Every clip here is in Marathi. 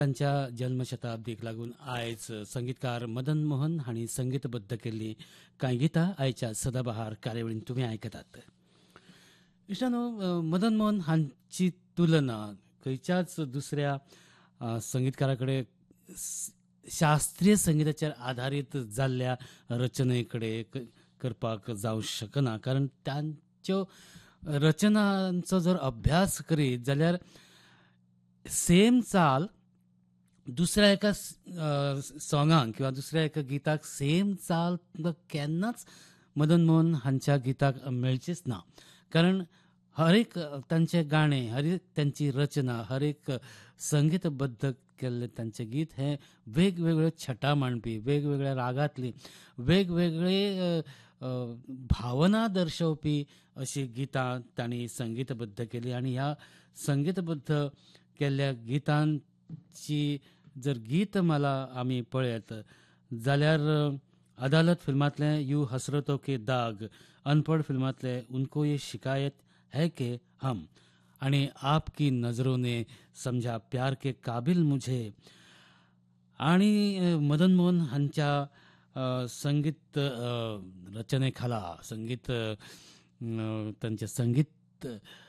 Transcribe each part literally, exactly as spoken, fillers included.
त्यांच्या जन्मशताब्दीक लागून आयज संगीतकार मदन मोहन हांणी संगीतबद्ध केल्ली कांय गितां आयच्या सदाबहार कार्यावळीन तुमी आयकतात. इश्टानो, मदन मोहन हांची तुलना खंयच्याच दुसऱ्या अ, संगीतकारा कडेन शास्त्रीय संगीताचेर आधारीत जाल्ल्या रचने कडेन करपाक जावं शकना. कारण तांच्यो रचनांचो जर अभ्यास करीत जाल्यार सेम चाल दुसऱ्या एका सॉंगाक किंवा दुसऱ्या एका गिताक सेम चाल तुमकां केन्नाच मदन मोहन हांच्या गिताक मेळचीच ना. कारण हर एक तांचे गाणे, हर एक तांची रचना, हर एक संगीतबद्ध केल्लें तांचें गीत हें वेगवेगळ्यो छटा मांडपी, वेगवेगळ्या रागांतली, वेगवेगळे भावना दर्शवपी अशीं गितां तांणी संगीतबद्ध केली. आनी ह्या संगीतबद्ध केल्ल्या गितांची जर गीतमाला आमी पळयत जाल्यार अदालत फिल्मांतलें यू हसरतों के दाग, अनपढ़ फिल्मांतलें उनको ये शिकायत है के हम, आनी आपकी नजरों ने समझा प्यार के काबिल मुझे. आनी मदन मोहन हांच्या संगीत रचने खाला, संगीत तांचे संगीत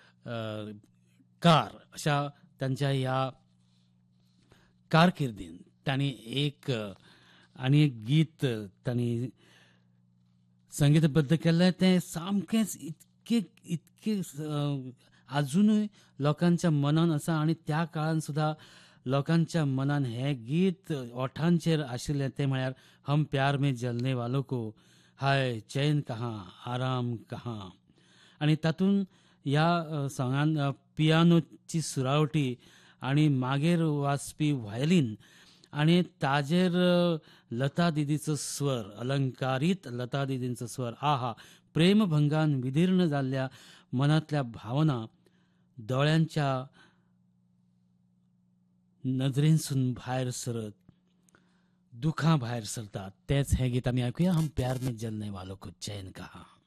कार अशा तांच्या ह्या कारकिर्दीन तांणी एक आनी एक गीत तांणी संगीतबद्ध केल्लें तें सामकेंच इतके इतके आजुनूय लोकांच्या मनान आसा. आनी त्या काळान सुद्दां लोकांच्या मनान हें गीत ओठांचेर आशिल्लें तें म्हळ्यार हम प्यार में जलने वालों को, हाय चैन कहाँ आराम कहाँ. आनी तातूंत ह्या सॉंगान पियानोची सुरावटी आनी मागीर वाजपी व्हायोलीन आनी ताजेर लता दिदीचो स्वर, अलंकारीत लता दिदींचो स्वर, आहा, प्रेमभंगान विदीर्ण जाल्ल्या मनांतल्या भावना दोळ्यांच्या नजरेंसून भायर सरत दुखां भायर सरतात. तेंच हें गीत आमी आयकुया, हम प्यार में जलने वालों को चैन कहाँ.